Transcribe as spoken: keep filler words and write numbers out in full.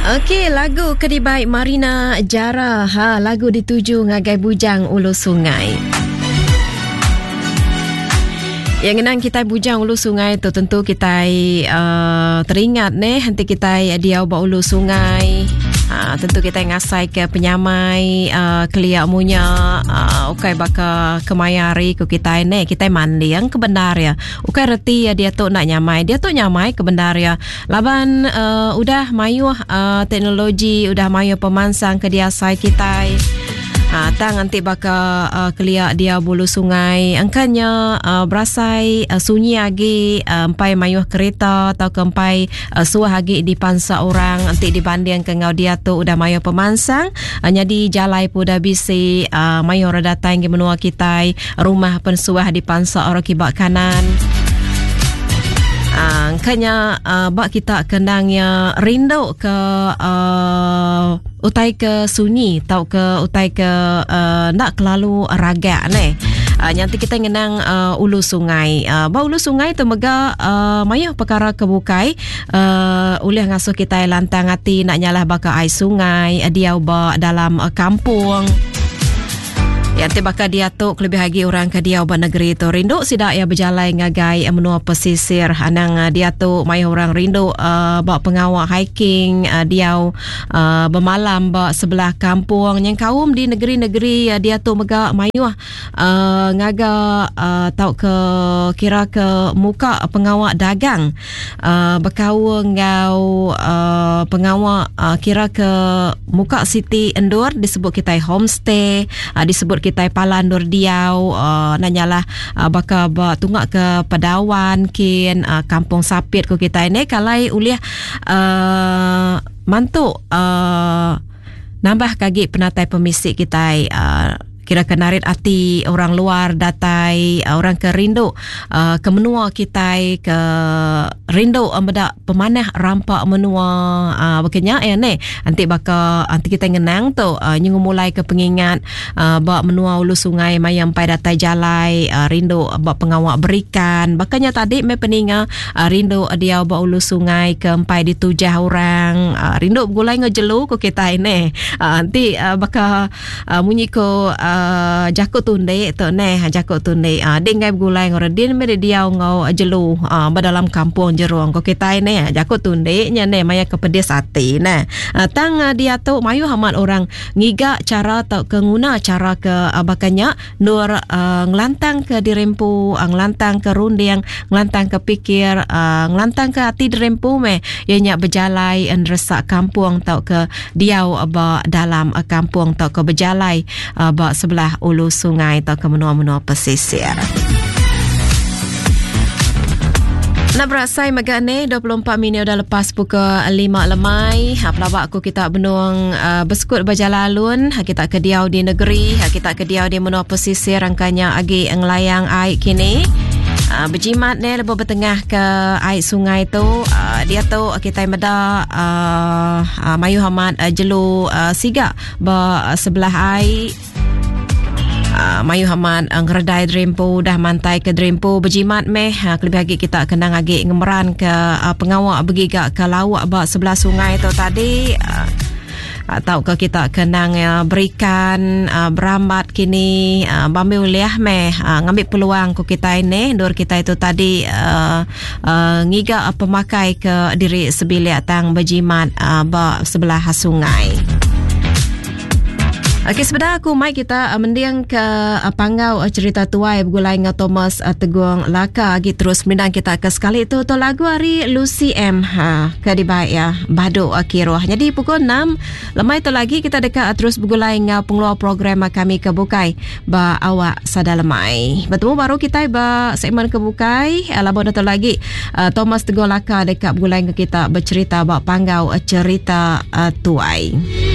Okey, lagu Kedibai Marina Jara. Ha, lagu dituju ngagai bujang ulu sungai. Yang ngenang kita bujang ulu sungai tu tentu kita uh, teringat ne nanti kita dia ba ulu sungai. Ha, tentu kita ngasai ke penyamai uh, keliak munya uh, ukai baka kemayari ku kita ne kita mandi yang kebenar ya ukai reti ya dia tu nak nyamai dia tu nyamai kebenar ya laban uh, udah mayu uh, teknologi udah mayu pemansang ke dia sai kita. Ha, tang nanti baka uh, keliak dia bulu sungai angkanya uh, berasai uh, sunyi lagi uh, empai mayuh kereta atau kempai uh, suah lagi di pansa orang nanti dibanding ke ngau dia tu udah mayuh pemansang uh, jadi jalai pun dah bisi uh, mayuh orang datang ke menua kita rumah pensuah di pansa orang kibak kanan. Angkanya uh, bak kita kendangnya rindu ke uh, utai ke sunyi tau ke utai ke uh, nak kelalu raga ne. Uh, nanti kita ngenang uh, ulu sungai. Uh, ba ulu sungai tu mega uh, mayah perkara kebukai uh, ulih ngasuh kita lantang hati nak nyalah baka ai sungai uh, dia ba dalam uh, kampung. Yang tiba dia tu lebih lagi orang ke dia ubah negeri tu rindu sidak ya berjalan ngagai menua pesisir anang uh, dia tu mai orang rindu uh, bawa pengawal hiking uh, dia uh, bermalam bawa sebelah kampung yang kaum di negeri-negeri uh, dia tu mega mayu uh, ngaga uh, tau ke kira ke muka pengawal dagang uh, berkawa ngau uh, pengawal uh, kira ke muka Siti Endur disebut kita homestay uh, disebut kita palan dur diau uh, nanyalah uh, baka ba tunggak ke Padawan kin uh, kampung sapit ko kita ini kalai uliah uh, mantuk uh, nambah kagi penatai pemisik kita uh, kira kenarit hati orang luar datai uh, orang ke rindu uh, ke menua kita ke rindu ambada uh, pemanah rampak menua uh, bekenya ya ne nanti baka nanti kita ngenang tu uh, nyungu mulai ke pengingat uh, bak menua ulu sungai mayam pai datai jalai uh, rindu bak pengawak berikan bakanya tadi me peninga uh, rindu dia bak ulu sungai ke empai ditujah orang uh, rindu gulai ngejelu ko kita ini uh, nanti uh, baka uh, munyi ko uh, Uh, jakut tunde tu ne jakut tunde uh, dengai gulai ngoredin me dia ngau jelu uh, dalam kampung jeruang ko kita ini uh, jakut tunde nya ne maya ke pedis hati nah uh, tang uh, dia tu mayu hamat orang ngiga cara tau kenguna cara ke uh, bakanya nur uh, ngelantang ke dirempu uh, ngelantang ke runding ngelantang ke pikir uh, ngelantang ke hati dirempu me ianya berjalai en resak kampung tau ke diau ba dalam uh, kampung tau ke berjalai uh, ba sebelah ulu sungai atau ke menua-menua pesisir. Nak berasai megane dua puluh empat minit dah lepas pukul lima lemai. Pelabak aku kita benung uh, beskut berjalalun. Kita ke diau di negeri, kita ke diau di menua pesisir rangkanya agi ngelayang air kini. Uh, berjimat ni lebih bertengah ke air sungai tu uh, dia tu kita meda uh, uh, mayu hamad uh, jelu uh, siga ba uh, sebelah air. Uh, mayu haman ang redai drempo dah mantai ke drempo berjimat meh uh, lebih lagi kita kenang lagi ngemeran ke uh, pengawak begiga ke lawak ba sebelah sungai tu tadi uh, atau ke kita kenang uh, berikan uh, berambat kini uh, bambil liah meh uh, ngambil peluang ku kita ini dur kita itu tadi uh, uh, ngiga uh, pemakai ke diri sebilik tang berjimat uh, ba sebelah sungai. Okey, sebentar aku mai kita uh, mendiang ke uh, panggau uh, cerita tuai bergulai dengan Thomas uh, Teguang Laka lagi terus mendiang kita ke sekali itu tu lagu hari Lucy M ha Kedibai ya Badu Akiroh. Jadi pukul enam lemai tu lagi kita dekat uh, terus bergulai dengan pengeluar program uh, kami kebukai ba awak sada lemai. Bertemu baru kita ba segmen kebukai uh, labon tu lagi uh, Thomas Teguang Laka dekat bergulai dengan kita bercerita ba panggau uh, cerita uh, tuai.